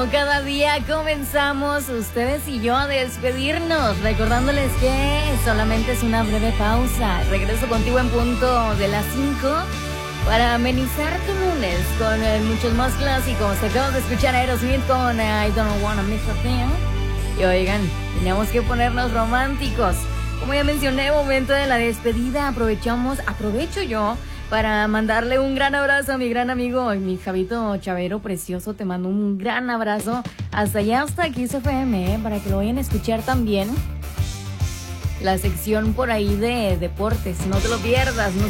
Cada día comenzamos ustedes y yo a despedirnos, recordándoles que solamente es una breve pausa. Regreso contigo en punto de las 5 para amenizar tu lunes con muchos más clásicos. Acabamos de escuchar a Aerosmith con I Don't Wanna Miss a Thing. Y oigan, tenemos que ponernos románticos. Como ya mencioné, momento de la despedida. Aprovecho yo para mandarle un gran abrazo a mi gran amigo, mi Javito Chavero precioso. Te mando un gran abrazo hasta allá, hasta Kiss FM, para que lo vayan a escuchar también. La sección por ahí de deportes, no te lo pierdas, no